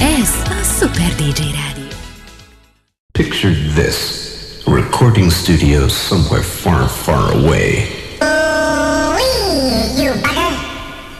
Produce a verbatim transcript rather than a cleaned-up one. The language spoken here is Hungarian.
Ez a Super dé dzsé Rádió. Picture this, a recording studio somewhere far, far away.